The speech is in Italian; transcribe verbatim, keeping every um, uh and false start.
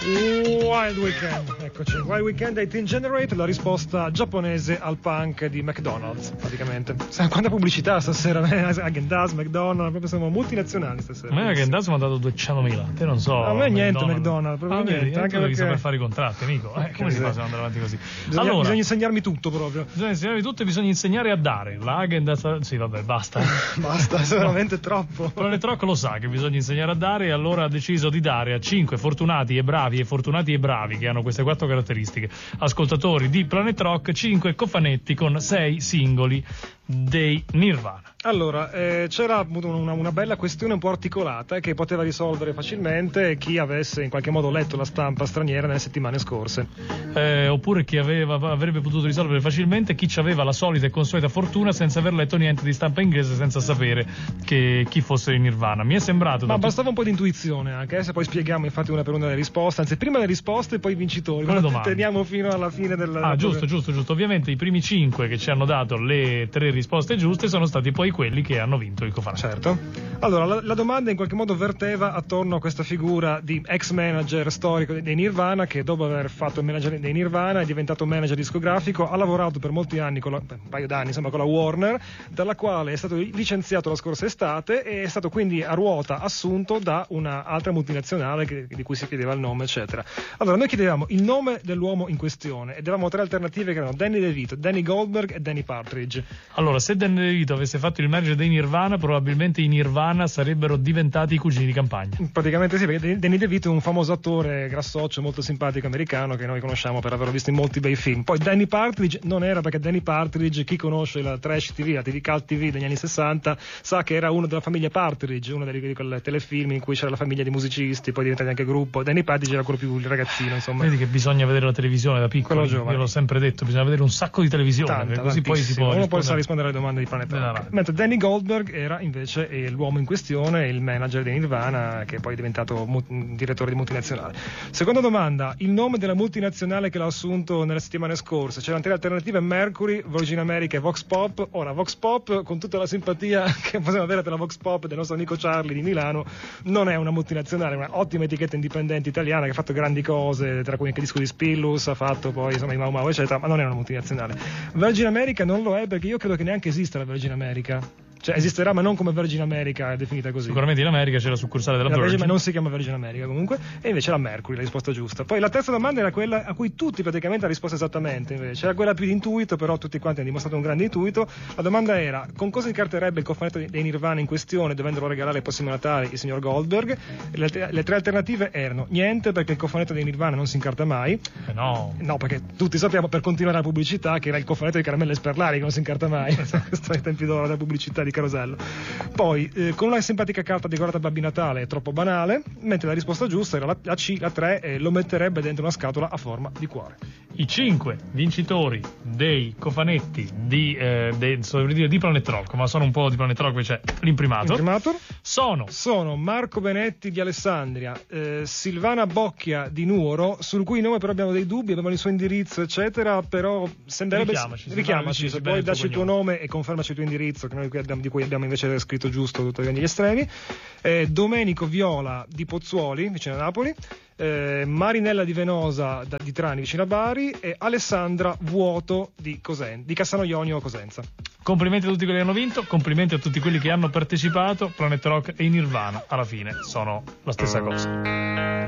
Wild Weekend, eccoci. Wild Weekend dei Teen Generate, la risposta giapponese al punk di McDonald's, praticamente. Sai quanta pubblicità stasera, Häagen-Dazs, McDonald's, proprio siamo multinazionali stasera. A me Häagen-Dazs mi ha dato duecentomila, te non so. A me niente McDonald's, proprio ah, niente. Vedi, anche tu devi perché... saper fare i contratti, amico. Eh, come si fa se andare avanti così? Bisogna, allora, bisogna insegnarmi tutto proprio. Bisogna insegnarmi tutto e bisogna insegnare a dare. La Häagen-Dazs, sì vabbè, basta. Basta, è veramente troppo. Planet Rock lo sa che bisogna insegnare a dare e allora ha deciso di dare a cinque fortunati e bravi e fortunati e bravi che hanno queste quattro caratteristiche ascoltatori di Planet Rock cinque cofanetti con sei singoli dei Nirvana. Allora, eh, c'era una, una bella questione un po' articolata che poteva risolvere facilmente chi avesse in qualche modo letto la stampa straniera nelle settimane scorse. Eh, oppure chi aveva, avrebbe potuto risolvere facilmente chi aveva la solita e consueta fortuna senza aver letto niente di stampa inglese, senza sapere che chi fosse in Nirvana. Mi è sembrato... Ma da bastava un po' di intuizione anche, eh, se poi spieghiamo infatti una per una le risposte, anzi prima le risposte e poi i vincitori. Con le domande. Teniamo fino alla fine del... Ah, giusto, giusto, giusto. Ovviamente i primi cinque che ci hanno dato le tre risposte giuste sono stati poi quelli che hanno vinto il cofanetto. Certo. Allora, la, la domanda in qualche modo verteva attorno a questa figura di ex manager storico dei Nirvana che dopo aver fatto il manager dei Nirvana è diventato manager discografico, ha lavorato per molti anni, con la, un paio d'anni insomma, con la Warner, dalla quale è stato licenziato la scorsa estate e è stato quindi a ruota assunto da un'altra multinazionale che, di cui si chiedeva il nome, eccetera. Allora, noi chiedevamo il nome dell'uomo in questione ed avevamo tre alternative che erano Danny DeVito, Danny Goldberg e Danny Partridge. Allora, se Danny DeVito avesse fatto il manager dei Nirvana, probabilmente i Nirvana sarebbero diventati i cugini di campagna. Praticamente sì, perché Danny DeVito è un famoso attore grassoccio, molto simpatico americano che noi conosciamo per averlo visto in molti bei film. Poi Danny Partridge non era, perché Danny Partridge, chi conosce la Trash T V, la T V Cult T V degli anni sessanta, sa che era uno della famiglia Partridge, uno di quei telefilm in cui c'era la famiglia di musicisti, poi diventati anche gruppo. Danny Partridge era quello più il ragazzino, insomma. Vedi che bisogna vedere la televisione da piccolo. Io l'ho sempre detto, bisogna vedere un sacco di televisione. Tanta, così poi si può uno può rispondere alle domande di Planet Rock. Mentre Danny Goldberg era invece l'uomo in questione, il manager di Nirvana, che poi è diventato mu- direttore di multinazionale. Seconda domanda, il nome della multinazionale che l'ha assunto nelle settimane scorse. C'erano tre alternative: Mercury, Virgin America e Vox Pop. Ora, Vox Pop, con tutta la simpatia che possiamo avere per la Vox Pop del nostro amico Charlie di Milano, non è una multinazionale, è una ottima etichetta indipendente italiana che ha fatto grandi cose, tra cui anche disco di Spillus, ha fatto poi insomma i Mau Mau eccetera, ma non è una multinazionale. Virgin America non lo è, perché io credo che neanche esista la Virgin America. Cioè esisterà, ma non come Virgin America è definita così. Sicuramente in America c'è la succursale della la Virgin, Virgin, ma non si chiama Virgin America comunque. E invece la Mercury, la risposta giusta. Poi la terza domanda era quella a cui tutti praticamente hanno risposto esattamente, invece era quella più di intuito, però tutti quanti hanno dimostrato un grande intuito. La domanda era: con cosa incarterebbe il cofanetto dei Nirvana in questione, dovendolo regalare il prossimo Natale il signor Goldberg? Le, le tre alternative erano: niente, perché il cofanetto dei Nirvana non si incarta mai. Eh no. No, perché tutti sappiamo, per continuare la pubblicità, che era il cofanetto di caramelle sperlari che non si incarta mai. Questo ai tempi d'oro della pubblicità di Carosello. Poi eh, con una simpatica carta decorata Babbi Natale è troppo banale, mentre la risposta giusta era la, la C, la tre, e lo metterebbe dentro una scatola a forma di cuore. I cinque vincitori dei cofanetti di, eh, de, dire, di Planet Rock, ma sono un po' di Planet Rock, c'è l'imprimator, l'imprimator sono sono Marco Benetti di Alessandria, eh, Silvana Bocchia di Nuoro, sul cui nome però abbiamo dei dubbi, abbiamo il suo indirizzo eccetera, però sembrerebbe richiamaci, richiamaci se poi dacci il tuo nome e confermaci il tuo indirizzo, che noi qui abbiamo, di cui abbiamo invece scritto giusto tutti gli estremi. eh, Domenico Viola di Pozzuoli vicino a Napoli, eh, Marinella di Venosa da, di Trani vicino a Bari, e Alessandra Vuoto di, Cosen- di Cassano Ionio Cosenza. Complimenti a tutti quelli che hanno vinto, complimenti a tutti quelli che hanno partecipato. Planet Rock e Nirvana alla fine sono la stessa cosa.